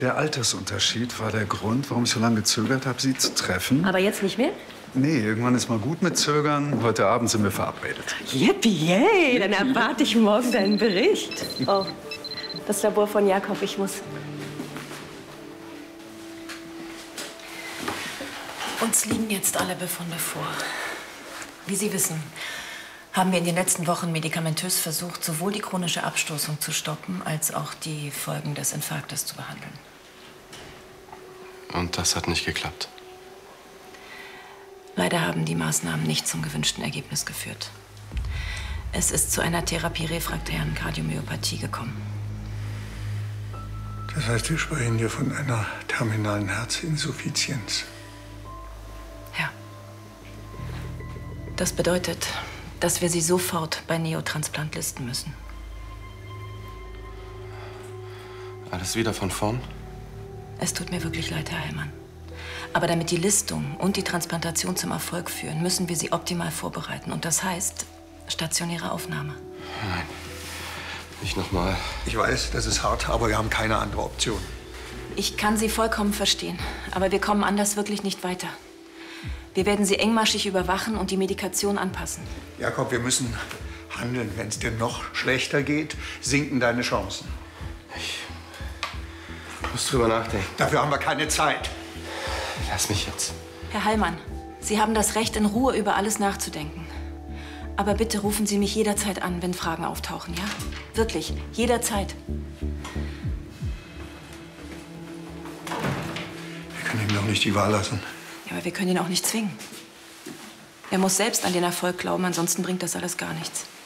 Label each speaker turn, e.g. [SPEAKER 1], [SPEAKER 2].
[SPEAKER 1] Der Altersunterschied war der Grund, warum ich so lange gezögert habe, Sie zu treffen.
[SPEAKER 2] Aber jetzt nicht mehr?
[SPEAKER 1] Nee, irgendwann ist mal gut mit Zögern. Heute Abend sind wir verabredet.
[SPEAKER 2] Yippie, yay, dann erwarte ich morgen deinen Bericht. Oh, das Labor von Jakob, ich muss.
[SPEAKER 3] Uns liegen jetzt alle Befunde vor. Wie Sie wissen, haben wir in den letzten Wochen medikamentös versucht, sowohl die chronische Abstoßung zu stoppen, als auch die Folgen des Infarktes zu behandeln.
[SPEAKER 4] Und das hat nicht geklappt.
[SPEAKER 3] Leider haben die Maßnahmen nicht zum gewünschten Ergebnis geführt. Es ist zu einer therapierefraktären Kardiomyopathie gekommen.
[SPEAKER 5] Das heißt, wir sprechen hier von einer terminalen Herzinsuffizienz.
[SPEAKER 3] Ja. Das bedeutet, dass wir Sie sofort bei Neotransplant listen müssen.
[SPEAKER 4] Alles wieder von vorn?
[SPEAKER 3] Es tut mir wirklich leid, Herr Hellmann. Aber damit die Listung und die Transplantation zum Erfolg führen, müssen wir Sie optimal vorbereiten. Und das heißt stationäre Aufnahme.
[SPEAKER 4] Nein, nicht nochmal.
[SPEAKER 5] Ich weiß, das ist hart, aber wir haben keine andere Option.
[SPEAKER 3] Ich kann Sie vollkommen verstehen, aber wir kommen anders wirklich nicht weiter. Wir werden Sie engmaschig überwachen und die Medikation anpassen.
[SPEAKER 5] Jakob, wir müssen handeln. Wenn es dir noch schlechter geht, sinken deine Chancen.
[SPEAKER 4] Ich muss drüber nachdenken.
[SPEAKER 5] Dafür haben wir keine Zeit.
[SPEAKER 4] Lass mich jetzt.
[SPEAKER 3] Herr Hallmann, Sie haben das Recht, in Ruhe über alles nachzudenken. Aber bitte rufen Sie mich jederzeit an, wenn Fragen auftauchen, ja? Wirklich, jederzeit.
[SPEAKER 5] Wir können ihm doch nicht die Wahl lassen.
[SPEAKER 3] Ja, aber wir können ihn auch nicht zwingen. Er muss selbst an den Erfolg glauben, ansonsten bringt das alles gar nichts.